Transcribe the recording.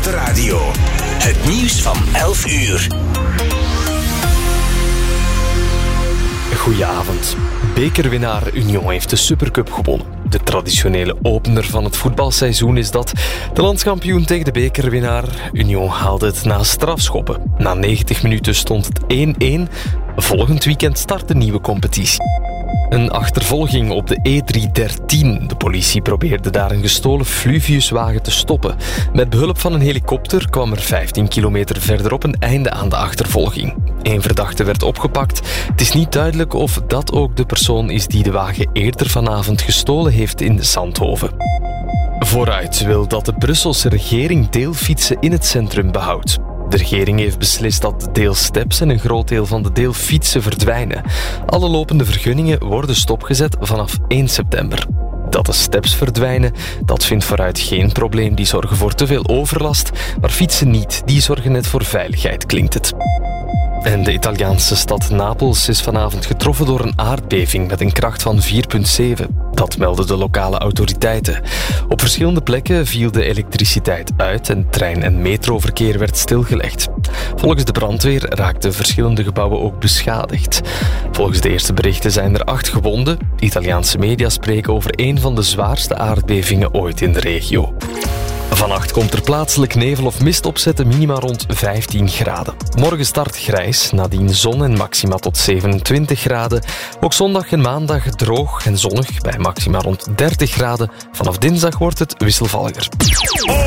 de radio. Het nieuws van 11 uur. Goedenavond. Bekerwinnaar Union heeft de Supercup gewonnen. De traditionele opener van het voetbalseizoen is dat. De landskampioen tegen de bekerwinnaar Union haalde het na strafschoppen. Na 90 minuten stond het 1-1. Volgend weekend start de nieuwe competitie. Een achtervolging op de E313. De politie probeerde daar een gestolen Fluviuswagen te stoppen. Met behulp van een helikopter kwam er 15 kilometer verderop een einde aan de achtervolging. Eén verdachte werd opgepakt. Het is niet duidelijk of dat ook de persoon is die de wagen eerder vanavond gestolen heeft in Zandhoven. Vooruit wil dat de Brusselse regering deelfietsen in het centrum behoudt. De regering heeft beslist dat de deelsteps en een groot deel van de deelfietsen verdwijnen. Alle lopende vergunningen worden stopgezet vanaf 1 september. Dat de steps verdwijnen, dat vindt Vooruit geen probleem. Die zorgen voor te veel overlast, maar fietsen niet. Die zorgen net voor veiligheid, klinkt het. En de Italiaanse stad Napels is vanavond getroffen door een aardbeving met een kracht van 4,7. Dat melden de lokale autoriteiten. Op verschillende plekken viel de elektriciteit uit en trein- en metroverkeer werd stilgelegd. Volgens de brandweer raakten verschillende gebouwen ook beschadigd. Volgens de eerste berichten zijn er 8 gewonden. Italiaanse media spreken over een van de zwaarste aardbevingen ooit in de regio. Vannacht komt er plaatselijk nevel of mist opzetten, minima rond 15 graden. Morgen start grijs, nadien zon en maxima tot 27 graden. Ook zondag en maandag droog en zonnig bij maxima rond 30 graden. Vanaf dinsdag wordt het wisselvalliger.